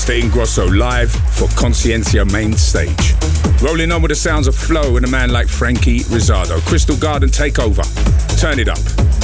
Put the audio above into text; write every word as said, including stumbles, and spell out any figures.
Mister Ingrosso live for Consciencia main stage. Rolling on with the sounds of Flow and a man like Frankie Rizzardo. Crystal Garden Takeover. Turn it up.